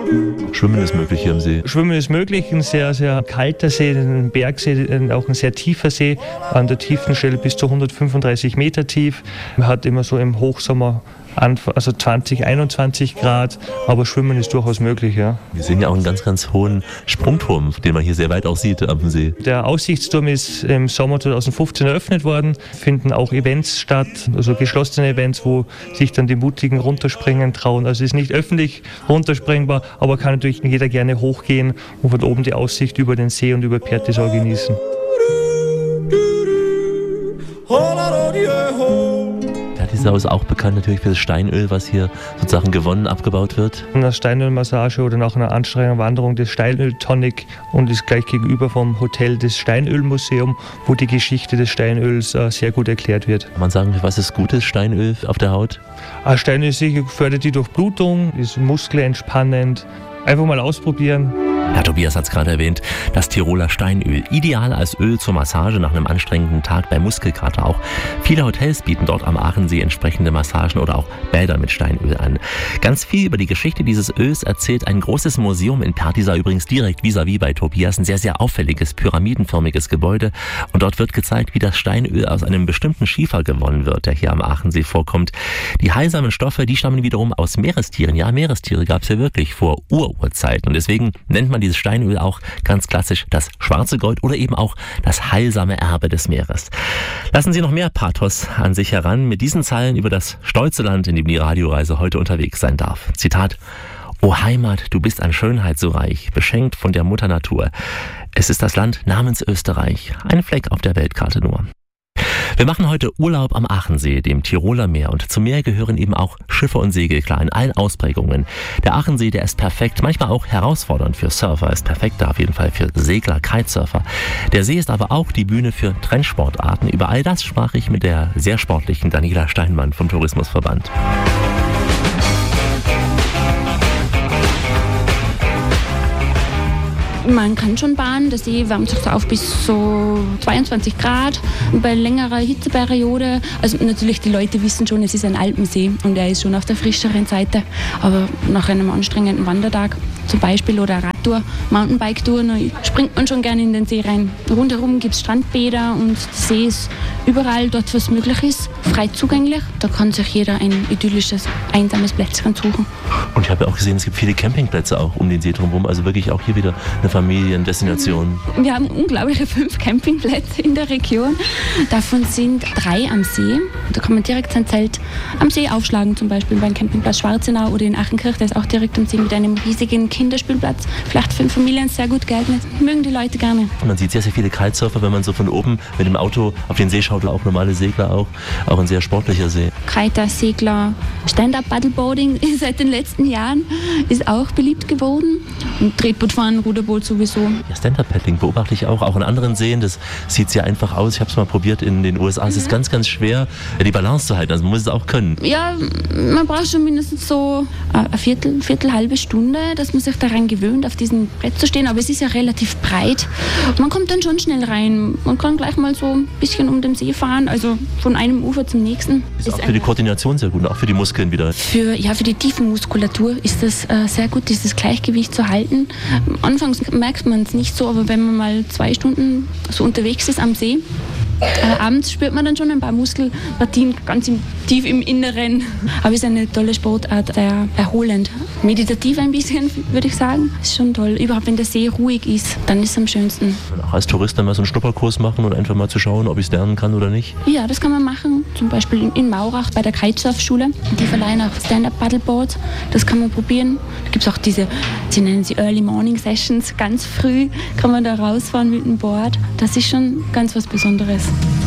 Schwimmen ist möglich hier am See? Schwimmen ist möglich, ein sehr, sehr kalter See, ein Bergsee, auch ein sehr tiefer See, an der tiefsten Stelle bis zu 135 Meter tief. Man hat immer so im Hochsommer also 20, 21 Grad, aber Schwimmen ist durchaus möglich, ja. Wir sehen ja auch einen ganz, ganz hohen Sprungturm, den man hier sehr weit auch sieht am See. Der Aussichtsturm ist im Sommer 2015 eröffnet worden, finden auch Events statt, also geschlossene Events, wo sich dann die Mutigen runterspringen trauen. Also es ist nicht öffentlich runterspringbar, aber kann natürlich jeder gerne hochgehen und von oben die Aussicht über den See und über Pertisau genießen. Pertisau ist auch bekannt natürlich für das Steinöl, was hier sozusagen gewonnen, abgebaut wird. Nach einer Steinölmassage oder nach einer anstrengenden Wanderung des Steinöltonic und ist gleich gegenüber vom Hotel des Steinölmuseum, wo die Geschichte des Steinöls sehr gut erklärt wird. Kann man sagen, was ist gutes Steinöl auf der Haut? Steinöl fördert die Durchblutung, ist muskelentspannend. Einfach mal ausprobieren. Ja, Tobias hat es gerade erwähnt, das Tiroler Steinöl. Ideal als Öl zur Massage nach einem anstrengenden Tag bei Muskelkater auch. Viele Hotels bieten dort am Aachensee entsprechende Massagen oder auch Bäder mit Steinöl an. Ganz viel über die Geschichte dieses Öls erzählt ein großes Museum in Pertisau, übrigens direkt vis-à-vis bei Tobias. Ein sehr, sehr auffälliges, pyramidenförmiges Gebäude. Und dort wird gezeigt, wie das Steinöl aus einem bestimmten Schiefer gewonnen wird, der hier am Aachensee vorkommt. Die heilsamen Stoffe, die stammen wiederum aus Meerestieren. Ja, Meerestiere gab es ja wirklich vor Urzeiten. Und deswegen nennt man dieses Steinöl auch ganz klassisch das schwarze Gold oder eben auch das heilsame Erbe des Meeres. Lassen Sie noch mehr Pathos an sich heran mit diesen Zeilen über das stolze Land, in dem die Radioreise heute unterwegs sein darf. Zitat: O Heimat, du bist an Schönheit so reich, beschenkt von der Mutter Natur. Es ist das Land namens Österreich, ein Fleck auf der Weltkarte nur. Wir machen heute Urlaub am Aachensee, dem Tiroler Meer. Und zum Meer gehören eben auch Schiffe und Segel, klar, in allen Ausprägungen. Der Aachensee, der ist perfekt, manchmal auch herausfordernd für Surfer, ist perfekt da auf jeden Fall für Segler, Kitesurfer. Der See ist aber auch die Bühne für Trendsportarten. Über all das sprach ich mit der sehr sportlichen Daniela Steinmann vom Tourismusverband. Man kann schon baden, der See wärmt sich so auf bis so 22 Grad bei längerer Hitzeperiode. Also natürlich, die Leute wissen schon, es ist ein Alpensee und er ist schon auf der frischeren Seite. Aber nach einem anstrengenden Wandertag zum Beispiel oder Radtour, Mountainbike-Tour, springt man schon gerne in den See rein. Rundherum gibt es Strandbäder und der See ist überall dort, was möglich ist, frei zugänglich. Da kann sich jeder ein idyllisches, einsames Plätzchen suchen. Und ich habe ja auch gesehen, es gibt viele Campingplätze auch um den See drumherum, also wirklich auch hier wieder eine Familiendestination. Wir haben unglaubliche 5 Campingplätze in der Region. Davon sind 3 am See. Da kann man direkt sein Zelt am See aufschlagen, zum Beispiel beim Campingplatz Schwarzenau oder in Achenkirch, der ist auch direkt am See mit einem riesigen Kinderspielplatz. Vielleicht für Familien sehr gut geeignet. Mögen die Leute gerne. Man sieht sehr, sehr viele Kitesurfer, wenn man so von oben mit dem Auto auf den See schaut, oder auch normale Segler auch ein sehr sportlicher See. Kiter, Segler, Stand-Up-Paddleboarding seit den letzten Jahren ist auch beliebt geworden. Und Tretbootfahren, Ruderboot sowieso. Ja, Stand-Up-Paddling beobachte ich auch in anderen Seen. Das sieht sehr einfach aus. Ich habe es mal probiert in den USA. Es ist ganz, ganz schwer, die Balance zu halten. Also man muss es auch können. Ja, man braucht schon mindestens so eine halbe Stunde, dass man sich daran gewöhnt, auf diesem Brett zu stehen. Aber es ist ja relativ breit. Man kommt dann schon schnell rein. Man kann gleich mal so ein bisschen um den See fahren, also von einem Ufer zum nächsten. Ist auch für die Koordination sehr gut, auch für die Muskeln wieder. Für die Tiefenmuskulatur ist das sehr gut, dieses Gleichgewicht zu halten. Anfangs merkt man es nicht so, aber wenn man mal 2 Stunden so unterwegs ist am See, abends spürt man dann schon ein paar Muskelpartien ganz tief im Inneren. Aber es ist eine tolle Sportart, sehr erholend. Meditativ ein bisschen, würde ich sagen. Ist schon toll. Überhaupt, wenn der See ruhig ist, dann ist es am schönsten. Und auch als Tourist dann mal so einen Schnupperkurs machen und einfach mal zu schauen, ob ich es lernen kann oder nicht? Ja, das kann man machen. Zum Beispiel in Maurach bei der Kitesurf-Schule. Die verleihen auch Stand-Up-Paddleboards. Das kann man probieren. Da gibt es auch sie nennen sie Early Morning Sessions. Ganz früh kann man da rausfahren mit dem Board. Das ist schon ganz was Besonderes.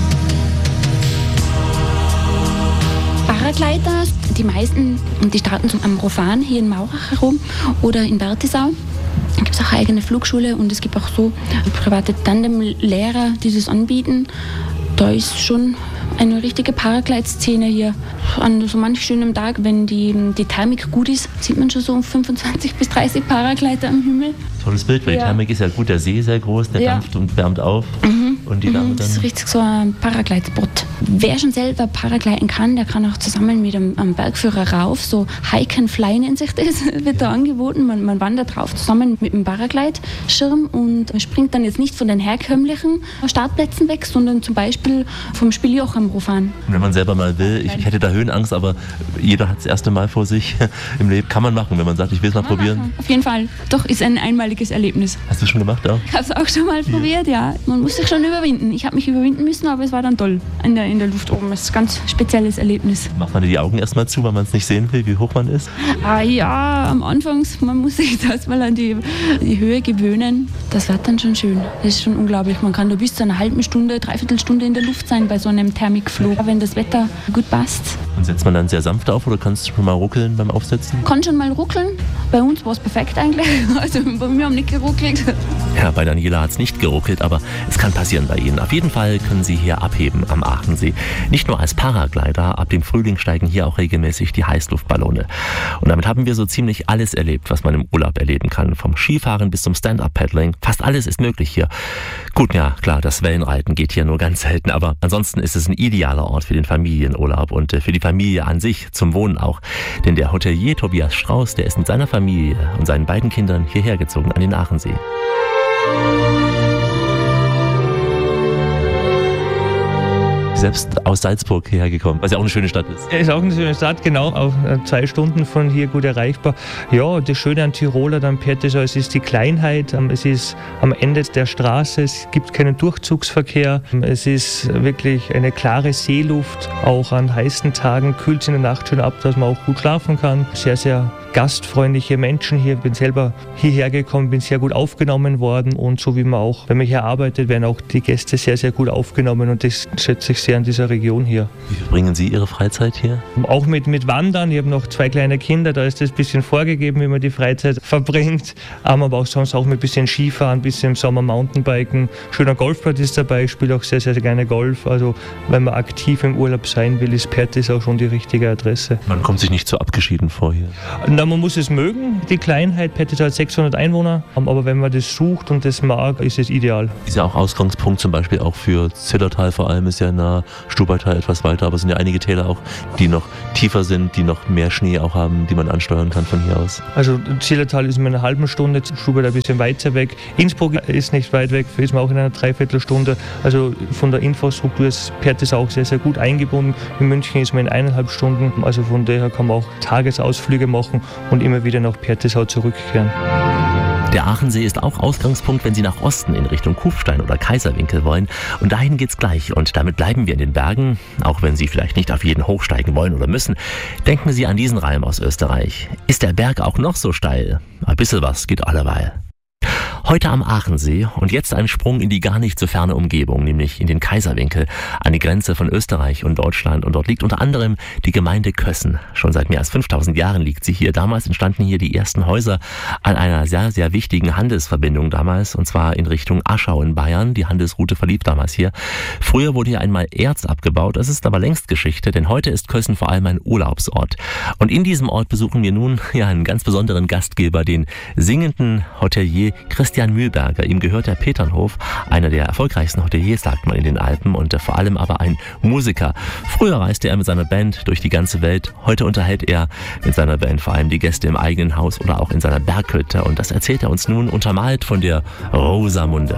Paragleiter, die meisten, die starten am Profan hier in Maurach herum oder in Pertisau. Da gibt es auch eine eigene Flugschule und es gibt auch so private Tandemlehrer, die das anbieten. Da ist schon eine richtige Paraglide-Szene hier. An so manch schönem Tag, wenn die Thermik gut ist, sieht man schon so 25 bis 30 Paragleiter am Himmel. Tolles Bild, weil die Thermik ist ja gut, der See ist sehr groß, der dampft und wärmt auf. Mhm. Und die Dame dann? Das ist richtig so ein Paraglide-Spot. Wer schon selber Paragliden kann, der kann auch zusammen mit einem Bergführer rauf. So Hike and Fly nennt sich das, wird da angeboten. Man wandert drauf zusammen mit einem Paraglide-Schirm und springt dann jetzt nicht von den herkömmlichen Startplätzen weg, sondern zum Beispiel vom Spieljoch am Rufan. Wenn man selber mal will, ich hätte da Höhenangst, aber jeder hat das erste Mal vor sich im Leben. Kann man machen, wenn man sagt, ich will es mal probieren. Machen. Auf jeden Fall. Doch, ist ein einmaliges Erlebnis. Hast du es schon gemacht auch? Ich habe es auch schon mal probiert, ja. Man muss sich schon überwinden. Ich habe mich überwinden müssen, aber es war dann toll in der Luft oben. Das ist ein ganz spezielles Erlebnis. Macht man die Augen erstmal zu, weil man es nicht sehen will, wie hoch man ist? Ja, am Anfang, man muss sich das mal an die Höhe gewöhnen. Das wird dann schon schön. Das ist schon unglaublich. Man kann da bis zu einer halben Stunde, dreiviertel Stunde in der Luft sein bei so einem Thermikflug, wenn das Wetter gut passt. Und setzt man dann sehr sanft auf oder kannst du schon mal ruckeln beim Aufsetzen? Kann schon mal ruckeln. Bei uns war es perfekt eigentlich. Also bei mir haben nicht geruckelt. Ja, bei Daniela hat es nicht geruckelt, aber es kann passieren bei Ihnen. Auf jeden Fall können Sie hier abheben am Aachensee. Nicht nur als Paraglider, ab dem Frühling steigen hier auch regelmäßig die Heißluftballone. Und damit haben wir so ziemlich alles erlebt, was man im Urlaub erleben kann. Vom Skifahren bis zum Stand-Up-Paddling. Fast alles ist möglich hier. Gut, ja, klar, das Wellenreiten geht hier nur ganz selten, aber ansonsten ist es ein idealer Ort für den Familienurlaub und für die Familie an sich, zum Wohnen auch. Denn der Hotelier Tobias Strauß, der ist mit seiner Familie und seinen beiden Kindern hierher gezogen an den Aachensee. Selbst aus Salzburg hierher gekommen, was ja auch eine schöne Stadt ist. Ja, ist auch eine schöne Stadt, genau, auch 2 Stunden von hier gut erreichbar. Ja, das Schöne an Tirol oder an Pertisau, es ist die Kleinheit, es ist am Ende der Straße, es gibt keinen Durchzugsverkehr, es ist wirklich eine klare Seeluft, auch an heißen Tagen kühlt es in der Nacht schön ab, dass man auch gut schlafen kann. Sehr, sehr gastfreundliche Menschen hier. Bin selber hierher gekommen, bin sehr gut aufgenommen worden und so wie man auch, wenn man hier arbeitet, werden auch die Gäste sehr, sehr gut aufgenommen und das schätze ich sehr an dieser Region hier. Wie verbringen Sie Ihre Freizeit hier? Auch mit Wandern. Ich habe noch 2 kleine Kinder, da ist das ein bisschen vorgegeben, wie man die Freizeit verbringt. Aber auch sonst auch mit ein bisschen Skifahren, ein bisschen im Sommer Mountainbiken. Schöner Golfplatz ist dabei, ich spiele auch sehr, sehr gerne Golf. Also wenn man aktiv im Urlaub sein will, ist Pertisau schon die richtige Adresse. Man kommt sich nicht so abgeschieden vor hier. Na, man muss es mögen, die Kleinheit. Pertisau hat 600 Einwohner, aber wenn man das sucht und das mag, ist es ideal. Ist ja auch Ausgangspunkt zum Beispiel auch für Zillertal vor allem, ist ja nah, Stubaital etwas weiter, aber es sind ja einige Täler auch, die noch tiefer sind, die noch mehr Schnee auch haben, die man ansteuern kann von hier aus. Also Zillertal ist in einer halben Stunde, Stubaital ein bisschen weiter weg. Innsbruck ist nicht weit weg, ist man auch in einer Dreiviertelstunde. Also von der Infrastruktur ist Pertisau auch sehr, sehr gut eingebunden. In München ist man in 1,5 Stunden, also von daher kann man auch Tagesausflüge machen und immer wieder nach Pertisau zurückkehren. Der Aachensee ist auch Ausgangspunkt, wenn Sie nach Osten in Richtung Kufstein oder Kaiserwinkel wollen. Und dahin geht's gleich. Und damit bleiben wir in den Bergen. Auch wenn Sie vielleicht nicht auf jeden hochsteigen wollen oder müssen. Denken Sie an diesen Reim aus Österreich. Ist der Berg auch noch so steil? Ein bisschen was geht alleweil. Heute am Aachensee und jetzt ein Sprung in die gar nicht so ferne Umgebung, nämlich in den Kaiserwinkel, an die Grenze von Österreich und Deutschland. Und dort liegt unter anderem die Gemeinde Kössen. Schon seit mehr als 5000 Jahren liegt sie hier. Damals entstanden hier die ersten Häuser an einer sehr, sehr wichtigen Handelsverbindung damals, und zwar in Richtung Aschau in Bayern. Die Handelsroute verlief damals hier. Früher wurde hier einmal Erz abgebaut, das ist aber längst Geschichte, denn heute ist Kössen vor allem ein Urlaubsort. Und in diesem Ort besuchen wir nun einen ganz besonderen Gastgeber, den singenden Hotelier Christian Mühlberger. Ihm gehört der Peternhof, einer der erfolgreichsten Hoteliers, sagt man, in den Alpen und vor allem aber ein Musiker. Früher reiste er mit seiner Band durch die ganze Welt. Heute unterhält er mit seiner Band vor allem die Gäste im eigenen Haus oder auch in seiner Berghütte. Und das erzählt er uns nun untermalt von der Rosamunde.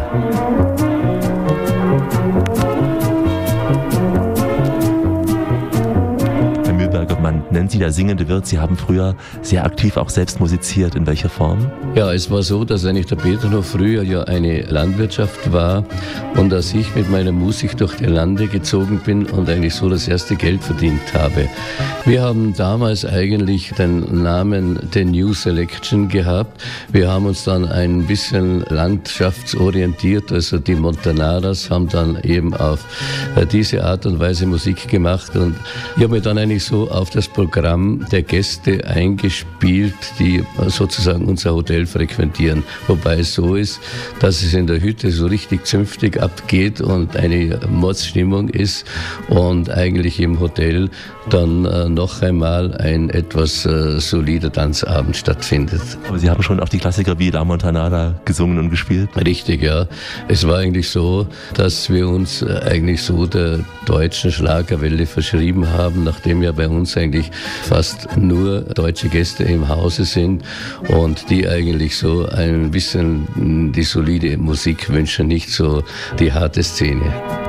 Man nennt Sie der singende Wirt. Sie haben früher sehr aktiv auch selbst musiziert. In welcher Form? Ja, es war so, dass eigentlich der Peternhof früher ja eine Landwirtschaft war und dass ich mit meiner Musik durch die Lande gezogen bin und eigentlich so das erste Geld verdient habe. Wir haben damals eigentlich den Namen The New Selection gehabt. Wir haben uns dann ein bisschen landschaftsorientiert, also die Montanaras haben dann eben auf diese Art und Weise Musik gemacht und ich habe mich dann eigentlich so auf das Programm der Gäste eingespielt, die sozusagen unser Hotel frequentieren. Wobei es so ist, dass es in der Hütte so richtig zünftig abgeht und eine Mordsstimmung ist und eigentlich im Hotel dann noch einmal ein etwas solider Tanzabend stattfindet. Aber Sie haben schon auch die Klassiker wie La Montanada gesungen und gespielt? Richtig, ja. Es war eigentlich so, dass wir uns eigentlich so der deutschen Schlagerwelle verschrieben haben, nachdem ja bei uns eigentlich fast nur deutsche Gäste im Hause sind und die eigentlich so ein bisschen die solide Musik wünschen, nicht so die harte Szene.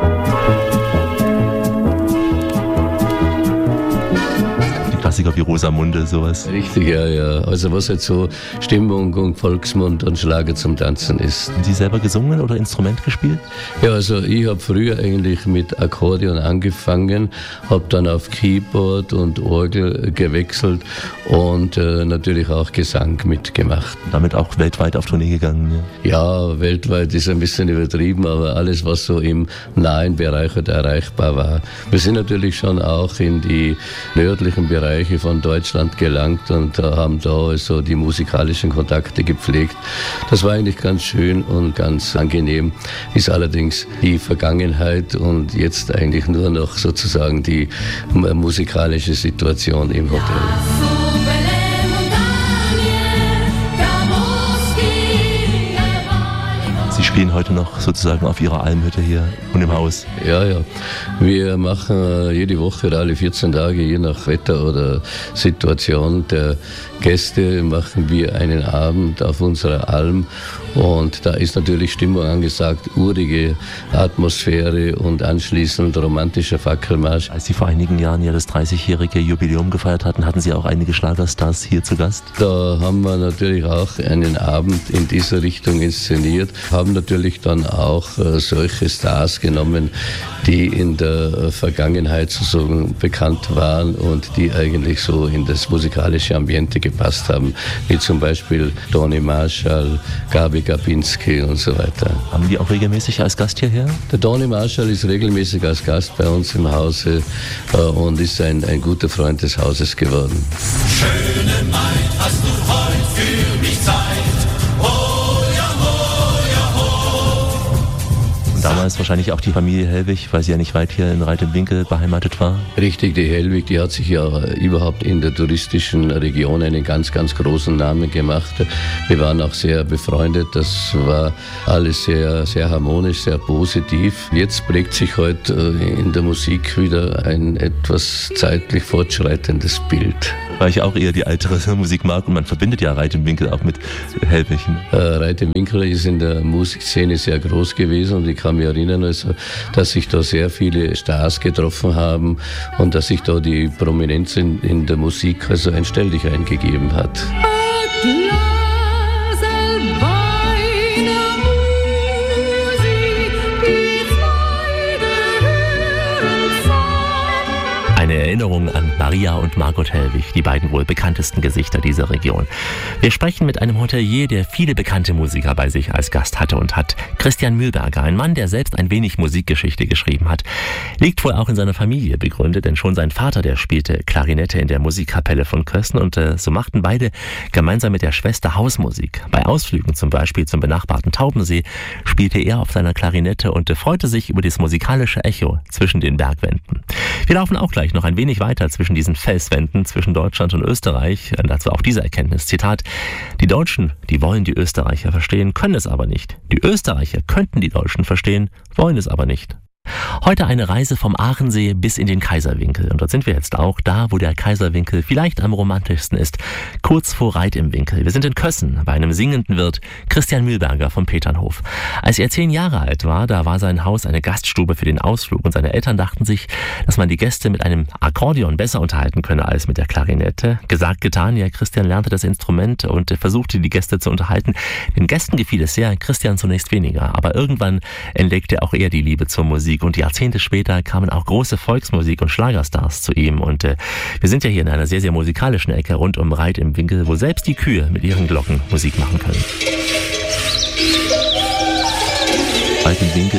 Klassiker wie Rosamunde, sowas. Richtig, ja, ja. Also was halt so Stimmung und Volksmund und Schlager zum Tanzen ist. Haben Sie selber gesungen oder Instrument gespielt? Ja, also ich habe früher eigentlich mit Akkordeon angefangen, habe dann auf Keyboard und Orgel gewechselt und natürlich auch Gesang mitgemacht. Damit auch weltweit auf Tournee gegangen? Ja, weltweit ist ein bisschen übertrieben, aber alles, was so im nahen Bereich erreichbar war. Wir sind natürlich schon auch in die nördlichen Bereiche von Deutschland gelangt und haben da also die musikalischen Kontakte gepflegt. Das war eigentlich ganz schön und ganz angenehm, ist allerdings die Vergangenheit und jetzt eigentlich nur noch sozusagen die musikalische Situation im Hotel. Sie spielen heute noch sozusagen auf Ihrer Almhütte hier und im Haus? Ja, ja. Wir machen jede Woche oder alle 14 Tage, je nach Wetter oder Situation der Gäste, machen wir einen Abend auf unserer Alm. Und da ist natürlich Stimmung angesagt, urige Atmosphäre und anschließend romantischer Fackelmarsch. Als Sie vor einigen Jahren ja das 30-jährige Jubiläum gefeiert hatten, hatten Sie auch einige Schlagerstars hier zu Gast? Da haben wir natürlich auch einen Abend in dieser Richtung inszeniert, haben natürlich dann auch solche Stars genommen, die in der Vergangenheit sozusagen bekannt waren und die eigentlich so in das musikalische Ambiente gepasst haben, wie zum Beispiel Toni Marshall, Gabi Gabinski und so weiter. Haben die auch regelmäßig als Gast hierher? Der Toni Marshall ist regelmäßig als Gast bei uns im Hause und ist ein guter Freund des Hauses geworden. Schöne Maid, hast du heute für mich Zeit? Damals wahrscheinlich auch die Familie Hellwig, weil sie ja nicht weit hier in Reit im Winkel beheimatet war. Richtig, die Hellwig, die hat sich ja überhaupt in der touristischen Region einen ganz, ganz großen Namen gemacht. Wir waren auch sehr befreundet, das war alles sehr, sehr harmonisch, sehr positiv. Jetzt prägt sich heute in der Musik wieder ein etwas zeitlich fortschreitendes Bild. Weil ich auch eher die ältere Musik mag und man verbindet ja Reit im Winkel auch mit Hellwig. Reit im Winkel ist in der Musikszene sehr groß gewesen und ich kann mich erinnern, also, dass sich da sehr viele Stars getroffen haben und dass sich da die Prominenz in der Musik also ein Stelldichein gegeben hat. Eine Erinnerung an Maria und Margot Hellwig, die beiden wohl bekanntesten Gesichter dieser Region. Wir sprechen mit einem Hotelier, der viele bekannte Musiker bei sich als Gast hatte und hat. Christian Mühlberger, ein Mann, der selbst ein wenig Musikgeschichte geschrieben hat. Liegt wohl auch in seiner Familie begründet, denn schon sein Vater, der spielte Klarinette in der Musikkapelle von Kössen und so machten beide gemeinsam mit der Schwester Hausmusik. Bei Ausflügen zum Beispiel zum benachbarten Taubensee spielte er auf seiner Klarinette und freute sich über das musikalische Echo zwischen den Bergwänden. Wir laufen auch gleich noch ein wenig weiter zwischen diesen Felswänden zwischen Deutschland und Österreich. Und dazu auch diese Erkenntnis. Zitat: Die Deutschen, die wollen die Österreicher verstehen, können es aber nicht. Die Österreicher könnten die Deutschen verstehen, wollen es aber nicht. Heute eine Reise vom Aachensee bis in den Kaiserwinkel. Und dort sind wir jetzt auch, da wo der Kaiserwinkel vielleicht am romantischsten ist, kurz vor Reit im Winkel. Wir sind in Kössen bei einem singenden Wirt, Christian Mühlberger vom Peternhof. Als er 10 Jahre alt war, da war sein Haus eine Gaststube für den Ausflug und seine Eltern dachten sich, dass man die Gäste mit einem Akkordeon besser unterhalten könne als mit der Klarinette. Gesagt, getan, ja, Christian lernte das Instrument und versuchte die Gäste zu unterhalten. Den Gästen gefiel es sehr, Christian zunächst weniger, aber irgendwann entdeckte auch er die Liebe zur Musik. Und Jahrzehnte später kamen auch große Volksmusik- und Schlagerstars zu ihm. Und wir sind ja hier in einer sehr, sehr musikalischen Ecke rund um Reit im Winkel, wo selbst die Kühe mit ihren Glocken Musik machen können. Reit im Winkel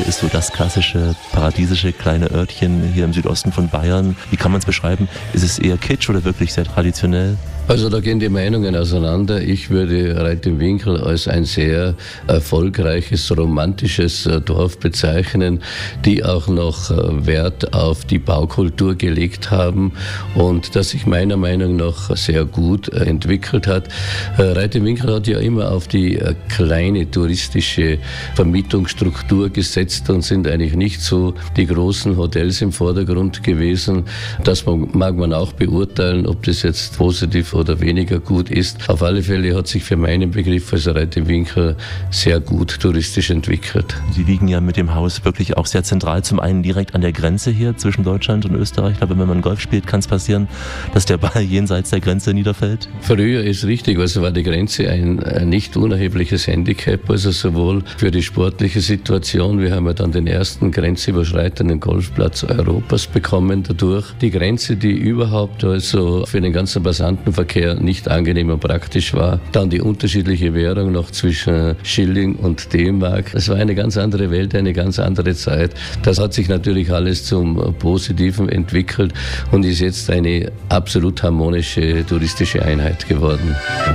ist so das klassische, paradiesische kleine Örtchen hier im Südosten von Bayern. Wie kann man es beschreiben? Ist es eher Kitsch oder wirklich sehr traditionell? Also da gehen die Meinungen auseinander. Ich würde Reit im Winkl als ein sehr erfolgreiches, romantisches Dorf bezeichnen, die auch noch Wert auf die Baukultur gelegt haben und das sich meiner Meinung nach sehr gut entwickelt hat. Reit im Winkl hat ja immer auf die kleine touristische Vermietungsstruktur gesetzt und sind eigentlich nicht so die großen Hotels im Vordergrund gewesen. Das mag man auch beurteilen, ob das jetzt positiv oder weniger gut ist. Auf alle Fälle hat sich für meinen Begriff als Reit im Winkl sehr gut touristisch entwickelt. Sie liegen ja mit dem Haus wirklich auch sehr zentral, zum einen direkt an der Grenze hier zwischen Deutschland und Österreich. Ich glaube, wenn man Golf spielt, kann es passieren, dass der Ball jenseits der Grenze niederfällt. Früher ist richtig, also war die Grenze ein nicht unerhebliches Handicap, also sowohl für die sportliche Situation, wir haben ja dann den ersten grenzüberschreitenden Golfplatz Europas bekommen dadurch. Die Grenze, die überhaupt also für den ganzen Passantenverkehr nicht angenehm und praktisch war. Dann die unterschiedliche Währung noch zwischen Schilling und D-Mark. Es war eine ganz andere Welt, eine ganz andere Zeit. Das hat sich natürlich alles zum Positiven entwickelt und ist jetzt eine absolut harmonische touristische Einheit geworden.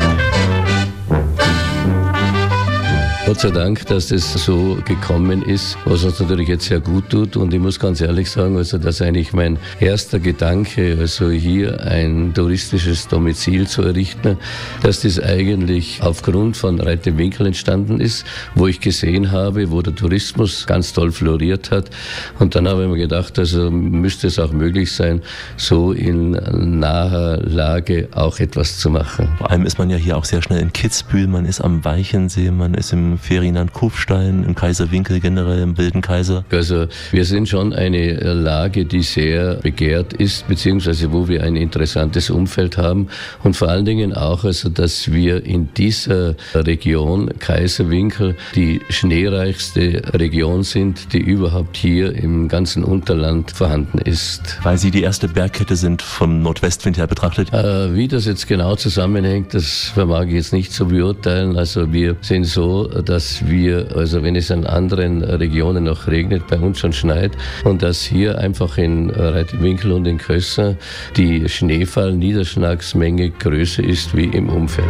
Gott sei Dank, dass das so gekommen ist, was uns natürlich jetzt sehr gut tut. Und ich muss ganz ehrlich sagen, also dass eigentlich mein erster Gedanke, also hier ein touristisches Domizil zu errichten, dass das eigentlich aufgrund von Reit im Winkl entstanden ist, wo ich gesehen habe, wo der Tourismus ganz toll floriert hat. Und dann habe ich mir gedacht, also müsste es auch möglich sein, so in naher Lage auch etwas zu machen. Vor allem ist man ja hier auch sehr schnell in Kitzbühel, man ist am Weichensee, man ist im Ferienland Kufstein, im Kaiserwinkel generell, im Wilden Kaiser. Also wir sind schon eine Lage, die sehr begehrt ist, beziehungsweise wo wir ein interessantes Umfeld haben und vor allen Dingen auch, also dass wir in dieser Region Kaiserwinkel die schneereichste Region sind, die überhaupt hier im ganzen Unterland vorhanden ist. Weil Sie die erste Bergkette sind vom Nordwestwind her betrachtet? Wie das jetzt genau zusammenhängt, das vermag ich jetzt nicht zu beurteilen. Also wir sind so, dass wir, also wenn es an anderen Regionen noch regnet, bei uns schon schneit und dass hier einfach in Reit im Winkl und in Kössen die Schneefall-Niederschlagsmenge größer ist wie im Umfeld.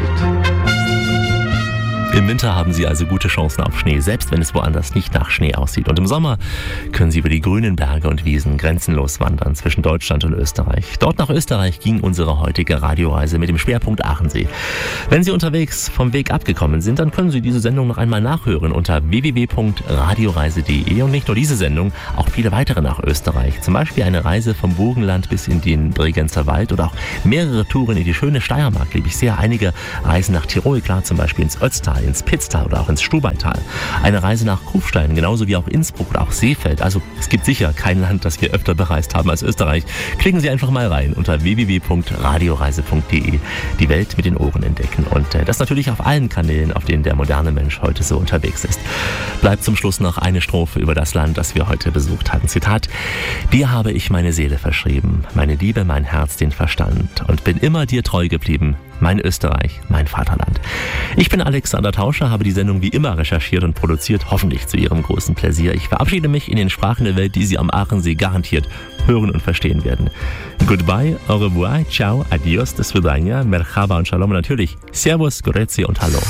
Im Winter haben Sie also gute Chancen auf Schnee, selbst wenn es woanders nicht nach Schnee aussieht. Und im Sommer können Sie über die grünen Berge und Wiesen grenzenlos wandern zwischen Deutschland und Österreich. Dort nach Österreich ging unsere heutige Radioreise mit dem Schwerpunkt Aachensee. Wenn Sie unterwegs vom Weg abgekommen sind, dann können Sie diese Sendung noch einmal nachhören unter www.radioreise.de. Und nicht nur diese Sendung, auch viele weitere nach Österreich. Zum Beispiel eine Reise vom Burgenland bis in den Bregenzer Wald oder auch mehrere Touren in die schöne Steiermark, liebe ich sehr. Einige Reisen nach Tirol, klar, zum Beispiel ins Ötztal, ins Pitztal oder auch ins Stubaital. Eine Reise nach Kufstein, genauso wie auch Innsbruck oder auch Seefeld. Also es gibt sicher kein Land, das wir öfter bereist haben als Österreich. Klicken Sie einfach mal rein unter www.radioreise.de. Die Welt mit den Ohren entdecken. Und das natürlich auf allen Kanälen, auf denen der moderne Mensch heute so unterwegs ist. Bleibt zum Schluss noch eine Strophe über das Land, das wir heute besucht hatten. Zitat: Dir habe ich meine Seele verschrieben, meine Liebe, mein Herz, den Verstand und bin immer dir treu geblieben. Mein Österreich, mein Vaterland. Ich bin Alexander Tauscher, habe die Sendung wie immer recherchiert und produziert, hoffentlich zu Ihrem großen Pläsier. Ich verabschiede mich in den Sprachen der Welt, die Sie am Aachensee garantiert hören und verstehen werden. Goodbye, au revoir, ciao, adios, do svidania, merhaba und shalom und natürlich servus, grüezi und hallo.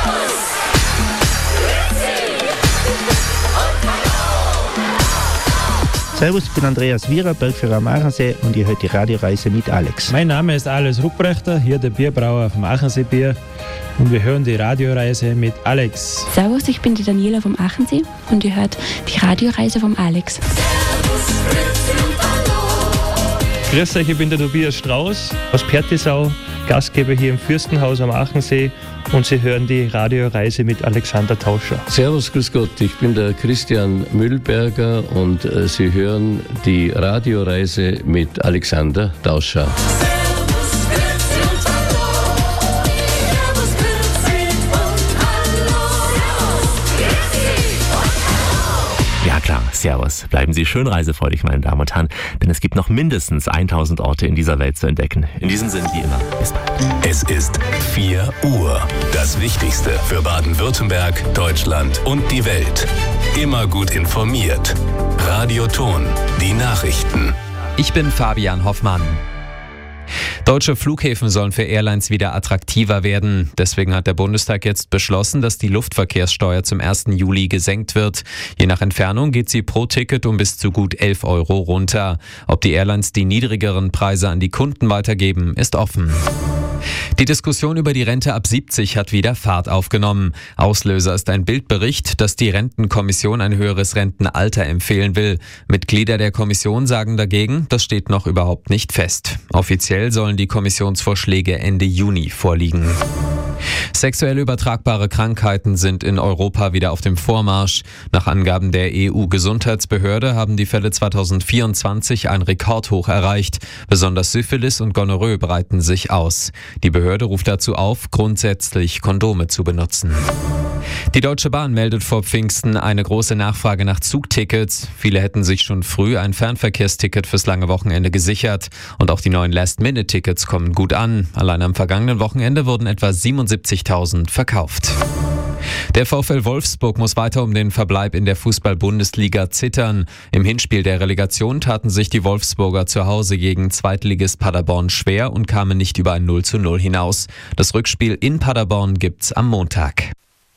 Servus, ich bin Andreas Wierer, Bergführer am Aachensee und ihr hört die Radioreise mit Alex. Mein Name ist Alois Ruprechter, hier der Bierbrauer vom Aachensee Bier und wir hören die Radioreise mit Alex. Servus, ich bin die Daniela vom Aachensee und ihr hört die Radioreise vom Alex. Grüß euch, ich bin der Tobias Strauß aus Pertisau, Gastgeber hier im Fürstenhaus am Aachensee und Sie hören die Radioreise mit Alexander Tauscher. Servus, grüß Gott, ich bin der Christian Mühlberger und Sie hören die Radioreise mit Alexander Tauscher. Ja klar, servus. Bleiben Sie schön reisefreudig, meine Damen und Herren, denn es gibt noch mindestens 1000 Orte in dieser Welt zu entdecken. In diesem Sinne wie immer, bis bald. Es ist 4 Uhr. Das Wichtigste für Baden-Württemberg, Deutschland und die Welt. immer gut informiert. Radioton, die Nachrichten. Ich bin Fabian Hoffmann. Deutsche Flughäfen sollen für Airlines wieder attraktiver werden. Deswegen hat der Bundestag jetzt beschlossen, dass die Luftverkehrssteuer zum 1. Juli gesenkt wird. Je nach Entfernung geht sie pro Ticket um bis zu gut 11 Euro runter. Ob die Airlines die niedrigeren Preise an die Kunden weitergeben, ist offen. Die Diskussion über die Rente ab 70 hat wieder Fahrt aufgenommen. Auslöser ist ein Bildbericht, dass die Rentenkommission ein höheres Rentenalter empfehlen will. Mitglieder der Kommission sagen dagegen, das steht noch überhaupt nicht fest. Offiziell sollen die Kommissionsvorschläge Ende Juni vorliegen. Sexuell übertragbare Krankheiten sind in Europa wieder auf dem Vormarsch. Nach Angaben der EU-Gesundheitsbehörde haben die Fälle 2024 ein Rekordhoch erreicht. Besonders Syphilis und Gonorrhoe breiten sich aus. Die Behörde ruft dazu auf, grundsätzlich Kondome zu benutzen. Die Deutsche Bahn meldet vor Pfingsten eine große Nachfrage nach Zugtickets. Viele hätten sich schon früh ein Fernverkehrsticket fürs lange Wochenende gesichert. Und auch die neuen Last-Minute-Tickets kommen gut an. Allein am vergangenen Wochenende wurden etwa 77.000 verkauft. Der VfL Wolfsburg muss weiter um den Verbleib in der Fußball-Bundesliga zittern. Im Hinspiel der Relegation taten sich die Wolfsburger zu Hause gegen Zweitligist Paderborn schwer und kamen nicht über ein 0:0 hinaus. Das Rückspiel in Paderborn gibt's am Montag.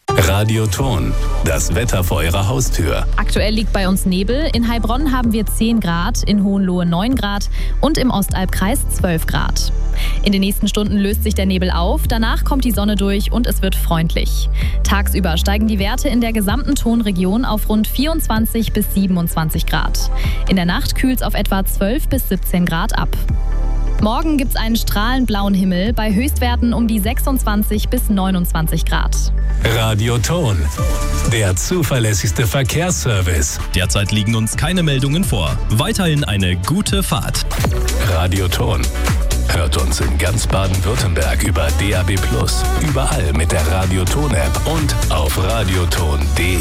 Radioton, das Wetter vor Ihrer Haustür. Aktuell liegt bei uns Nebel. In Heilbronn haben wir 10 Grad, in Hohenlohe 9 Grad und im Ostalbkreis 12 Grad. In den nächsten Stunden löst sich der Nebel auf, danach kommt die Sonne durch und es wird freundlich. Tagsüber steigen die Werte in der gesamten Tonregion auf rund 24 bis 27 Grad. In der Nacht kühlt es auf etwa 12 bis 17 Grad ab. Morgen gibt es einen strahlend blauen Himmel bei Höchstwerten um die 26 bis 29 Grad. Radioton, der zuverlässigste Verkehrsservice. Derzeit liegen uns keine Meldungen vor. Weiterhin eine gute Fahrt. Radioton. Hört uns in ganz Baden-Württemberg über DAB+, überall mit der Radioton-App und auf radioton.de.